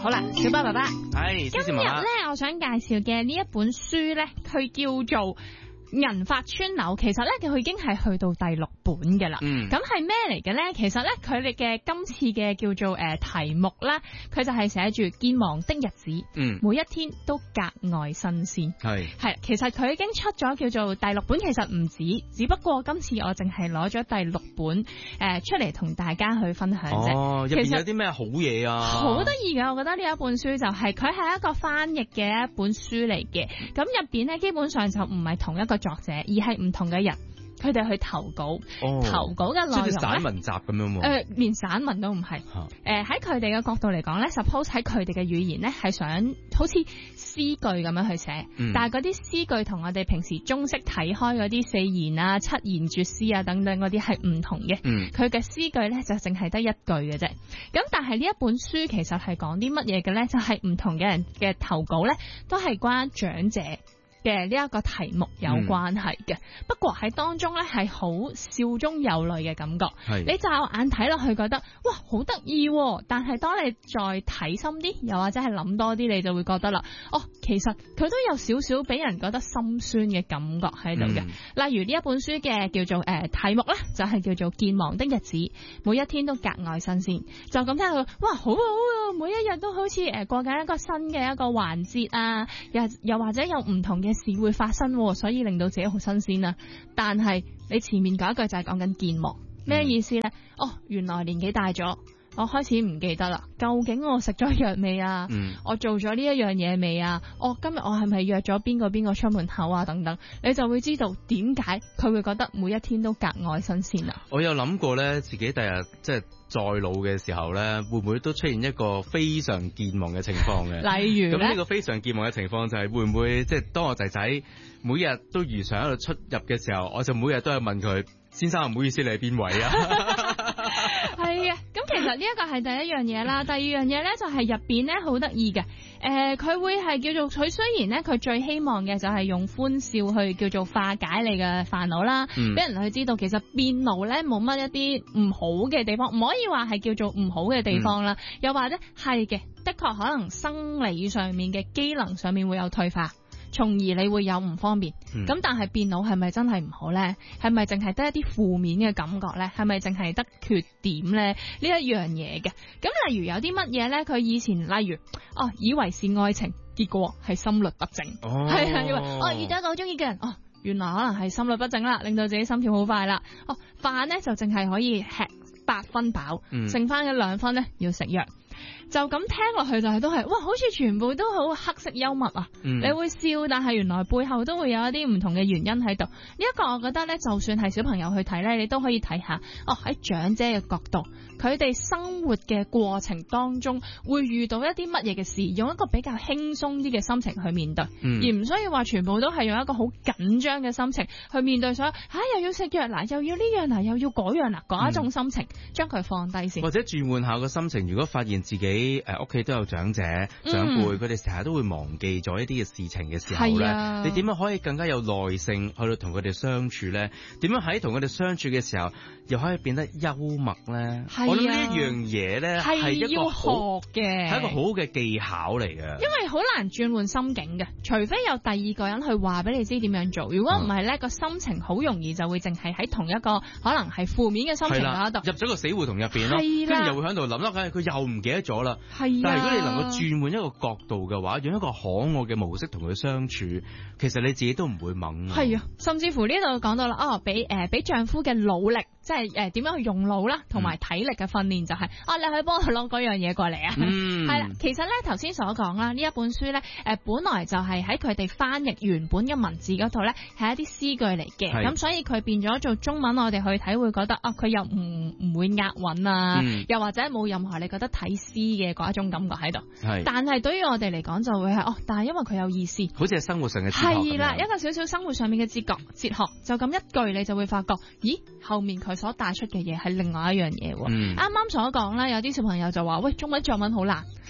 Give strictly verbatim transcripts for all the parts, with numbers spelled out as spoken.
好啦，小巴爸爸， 係今日咧，我想介紹嘅呢一本書咧，佢叫做銀髮川柳，其實咧佢已經係去到第六本嘅啦。 嗯， 咁係咩嚟嘅咧？其實咧佢哋嘅今次嘅叫做誒、呃、題目啦，佢就係寫住健忘的日子， 嗯，每一天都格外新鮮。 係係，其實佢已經出咗叫做第六本，其實唔止，只不過今次我淨係攞咗第六本誒、呃、出嚟同大家去分享啫。 哦，入邊有啲咩好嘢啊？ 好得意㗎，我覺得呢一本書就係佢係一個翻譯嘅一本書嚟嘅，咁入邊咧基本上就唔係同一個作者，而係唔同嘅人，佢哋去投稿， 哦、投稿嘅內容咧， 即係散文集咁樣喎。 誒、呃，連散文都唔係。誒、啊，喺佢哋嘅角度嚟講咧 ，suppose 喺佢哋嘅語言咧係想好似詩句咁樣去寫，嗯、但係嗰啲詩句同我哋平時中式睇開嗰啲四言啊、七言絕詩啊等等嗰啲係唔同嘅。佢嘅詩句咧就淨係得一句嘅啫。咁但係呢一本書其實係講啲乜嘢嘅咧？就係、是、唔同嘅人嘅投稿咧，都係關長者嘅呢一個題目有關係嘅，嗯、不過喺當中咧係好笑中有淚嘅感覺。你驟眼睇落去覺得哇好得意，但係當你再睇深啲，又或者係諗多啲，你就會覺得啦，哦，其實佢都有少少俾人覺得心酸嘅感覺喺度嘅。嗯、例如呢一本書嘅叫做誒、呃、題目咧，就係、是、叫做健忘的日子，每一天都格外新鮮。就咁聽佢，哇，好好啊，每一日都好似誒過緊一個新嘅一個環節啊，又又或者有唔同嘅事會發生，所以令到自己好新鮮啊！但係你前面嗰一句就係講緊健忘，咩意思呢？嗯、哦，原來年紀大咗，我開始唔記得啦。究竟我食咗藥未啊？嗯、我做咗呢一樣嘢未啊？我今日我係咪約咗邊個邊個出門口啊？等等，你就會知道點解佢會覺得每一天都格外新鮮啊！ 我有諗過呢，自己第日即係再老嘅時候呢，會唔會都出現一個非常健忘嘅情況嘅？ 例如咧，咁呢個非常健忘嘅情況就係會唔會即係當我仔仔每日都如常喺度出入嘅時候，我就每日都係問佢：先生，唔好意思，你係邊位啊？ 係啊，咁其實呢一個係第一樣嘢啦，第二樣嘢咧就係入邊咧好得意嘅，誒、呃，佢會係叫做佢雖然咧佢最希望嘅就係用歡笑去叫做化解你嘅煩惱啦，俾、嗯、人去知道其實變老咧冇乜一啲唔好嘅地方，唔可以話係叫做唔好嘅地方啦，嗯、又或者係嘅，的確可能生理上面嘅機能上面會有退化。從而你會有唔方便，咁、嗯、但係變老係咪真係唔好呢？係咪淨係得一啲負面嘅感覺呢？係咪淨係得缺點呢？呢一樣嘢嘅，咁例如有啲乜嘢呢？佢以前例如哦，以為是愛情，結果係心律不正，係啊，以為哦遇到一個好中意嘅人，哦原來可能係心律不正啦，令到自己心跳好快啦。哦飯呢就淨係可以吃八分飽，嗯、剩翻嘅兩分呢要食藥。就咁聽落去就係都係，哇，好似全部都好黑色幽默啊！嗯、你會笑，但係原來背後都會有一啲唔同嘅原因喺度。呢、這、一個我覺得咧，就算係小朋友去睇咧，你都可以睇下。哦，喺長者嘅角度，佢哋生活嘅過程當中會遇到一啲乜嘢嘅事，用一個比較輕鬆啲嘅心情去面對，嗯、而唔需要話全部都係用一個好緊張嘅心情去面對所有。吓、啊、又要食藥嗱，又要呢樣嗱，又要嗰樣嗱，嗰一種心情，將佢、嗯、放低先。 或者轉換下個心情，如果發現自己誒屋企都有長者長輩，佢哋成日都會忘記咗一啲嘅事情嘅時候咧，啊、你點樣可以更加有耐性去到同佢哋相處咧？點樣喺同佢哋相處嘅時候，又可以變得幽默咧？啊、我諗呢一樣嘢咧係一個好嘅，係一個好嘅技巧嚟嘅。因為好難轉換心境嘅，除非有第二個人去話俾你知點樣做。如果唔係咧，個心情好容易就會淨係喺同一個可能係負面嘅心情嗰度， 入咗個死胡同入邊咯，跟住、啊、又會喺度諗啦，佢又唔記得咗啦。係、啊，但係如果你能夠轉換一個角度嘅話，用一個可愛嘅模式同佢相處，其實你自己都唔會懵。 係啊，甚至乎呢度講到啦，哦，俾誒俾丈夫嘅努力，即係誒點樣去用腦啦，同埋體力嘅訓練就係、是，哦、嗯啊，你去幫佢攞嗰樣嘢過嚟啊。嗯，係啦，其實咧頭先所講啦，呢一本書咧，誒、呃、本來就係喺佢哋翻譯原本嘅文字嗰度咧，係一啲詩句嚟嘅，咁是所以佢變咗做中文，我哋去睇會覺得啊，佢、哦、又唔唔會押韻啊，嗯、又或者冇任何你覺得睇詩嘅嗰一種感覺喺度。係是，但係對於我哋嚟講就會係哦，但係因為佢有意思， 好似係生活上嘅哲學。係啦， 一個少少生活上面嘅哲學，哲學就咁一句你就會發覺，咦，後面佢所帶出嘅嘢係另外一樣嘢喎。啱啱、嗯、所講啦，有啲小朋友就話喂，中文作文好難，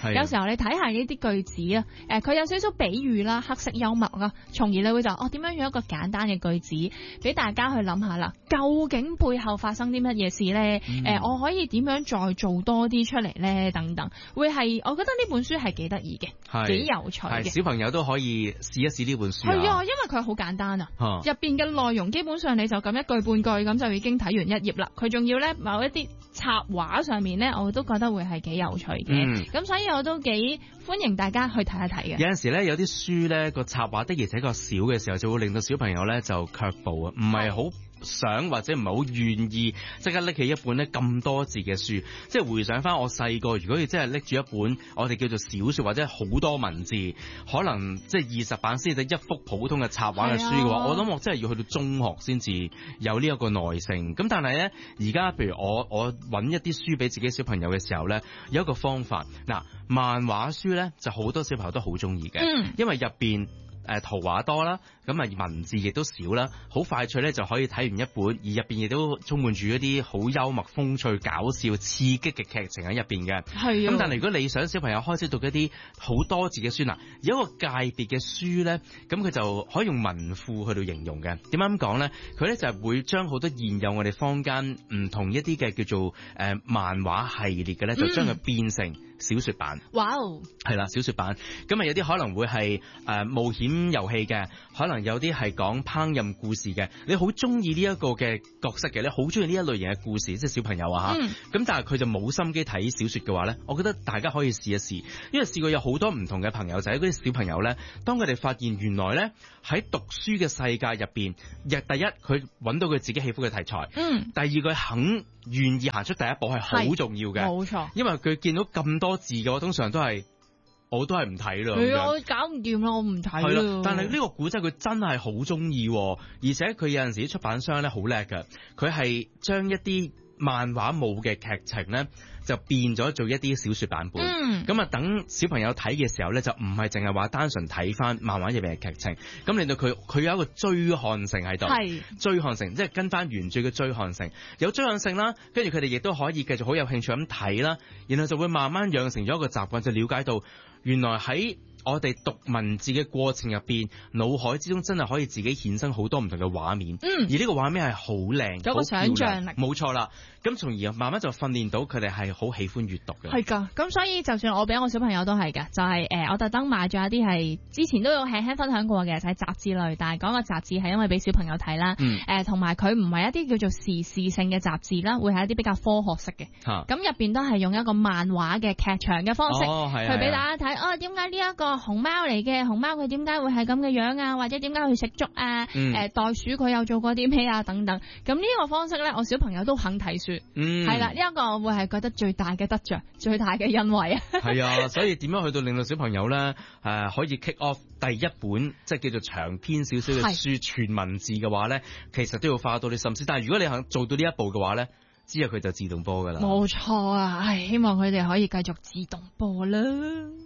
有時候你睇下呢啲句子啊，誒佢有少少比喻啦、黑色幽默啦，從而你會就哦點樣用一個簡單嘅句子俾大家去諗下啦，究竟背後發生啲乜嘢事咧？誒、嗯呃、我可以點樣再做多啲出嚟咧？等等，會係我覺得呢本書係幾得意嘅，幾有趣嘅， 小朋友都可以試一試呢本書。 係啊，因為佢好簡單啊，入邊嘅內容基本上你就咁一句半句咁就已經睇完一頁啦。佢仲要咧某一啲插畫上面咧，我都覺得會係幾有趣嘅。咁、嗯、所以我都幾歡迎大家去睇一睇嘅。 有陣時咧，有啲書咧個插畫的而且確少嘅時候，就會令到小朋友咧就卻步啊，唔係好想或者唔係好願意即刻拎起一本咧咁多字嘅書。即係回想翻我細個，如果要真係拎住一本我哋叫做小說或者好多文字，可能即係二十版先至一幅普通嘅插畫嘅書嘅話，啊、我諗我真係要去到中學先至有呢一個耐性。咁但係咧，而家譬如我我揾一啲書俾自己小朋友嘅時候咧，有一個方法。嗱，漫畫書咧就好多小朋友都好中意嘅，嗯、因為入邊誒圖畫多啦，咁啊文字亦都少啦，好快脆咧就可以睇完一本，而入邊亦都充滿住一啲好幽默、風趣、搞笑、刺激嘅劇情喺入邊嘅。係咁，但係如果你想小朋友開始讀一啲好多字嘅書，嗱，有一個界別嘅書咧，咁佢就可以用文庫去到形容嘅。點解咁講咧？佢咧就係會將好多現有我哋坊間唔同一啲嘅叫做誒、呃、漫畫系列嘅咧，就將佢變成小說版。哇哦，係啦，小說版。咁啊有啲可能會係誒、呃、冒險遊戲嘅，可能有啲係講烹飪故事嘅。你好中意呢一個嘅角色嘅，你好中意呢一類型嘅故事，即係小朋友啊吓。咁、嗯、但係佢就冇心機睇小說嘅話咧，我覺得大家可以試一試，因為試過有好多唔同嘅朋友仔，嗰啲小朋友咧，當佢哋發現原來咧喺讀書嘅世界入邊，日第一佢揾到佢自己喜歡嘅題材，嗯，第二佢肯願意行出第一步係好重要嘅，冇錯。因為佢見到咁多字嘅話，通常都係我都係唔睇咯。係啊，我搞唔掂啦，我唔睇啦。但係呢個古仔佢真係好中意，而且佢有陣時啲出版商咧好叻㗎，佢係將一啲漫畫冇嘅劇情咧，就變咗做一啲小說版本。咁啊、嗯，等小朋友睇嘅時候咧，就唔係淨係話單純睇翻漫畫入邊嘅劇情，咁令到佢佢有一個追看性喺度。係是追看性，即係跟翻原著嘅追看性，有追看性啦。跟住佢哋亦都可以繼續好有興趣咁睇啦，然後就會慢慢養成咗一個習慣，就了解到原來喺我哋讀文字嘅過程入邊，腦海之中真係可以自己衍生好多唔同嘅畫面。嗯，而呢個畫面係好靚，有個想像力，冇錯啦。咁從而慢慢就訓練到佢哋係好喜歡閱讀嘅。係㗎，咁所以就算我俾我小朋友都係㗎，就係、是、誒、呃、我特登買咗一啲係之前都有輕輕分享過嘅，就係、是、雜誌類，但係講個雜誌係因為俾小朋友睇啦。誒同埋佢唔係一啲叫做時事性嘅雜誌啦，會係一啲比較科學式嘅。咁入邊都係用一個漫畫嘅劇場嘅方式、哦、去俾大家睇。哦，點解呢一個熊貓嚟嘅熊貓佢點解會係咁嘅樣啊？或者點解去食粥啊？誒、嗯呃、袋鼠佢又做過啲咩啊？等等。咁呢個方式咧，我小朋友都肯睇書。嗯，係啦，呢、這、一個會係覺得最大嘅得着，最大嘅欣慰啊！係啊，所以點樣去到令到小朋友咧誒、呃、可以 kick off 第一本即係叫做長篇少少嘅書，是全文字嘅話咧，其實都要花多啲心思。但係如果你肯做到呢一步嘅話咧，之後佢就自動波噶啦。冇錯啊，唉，希望佢哋可以繼續自動波啦。